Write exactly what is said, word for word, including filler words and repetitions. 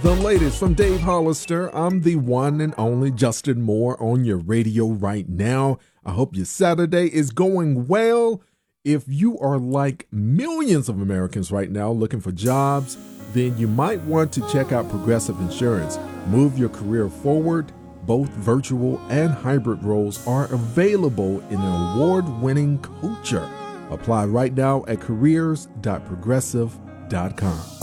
The latest from Dave Hollister. I'm the one and only Justin Moore on your radio right now. I hope your Saturday is going well. If you are like millions of Americans right now looking for jobs, then you might want to check out Progressive Insurance. Move your career forward. Both virtual and hybrid roles are available in an award-winning culture. Apply right now at careers dot progressive dot com.